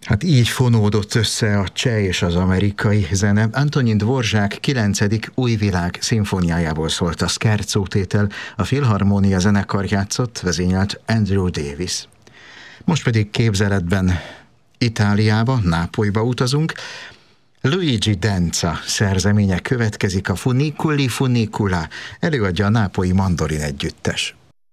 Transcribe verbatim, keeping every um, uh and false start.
Hát így fonódott össze a cseh és az amerikai zene. Antonin Dvorzsák kilencedik új világ szimfóniájából szólt a Scherzo tétel, a Filharmónia zenekar játszott, vezényelt Andrew Davis. Most pedig képzeletben Itáliába, Nápolyba utazunk. Luigi Denza szerzeménye következik, a Funiculi Funicula, előadja a Nápolyi Mandolin Együttes.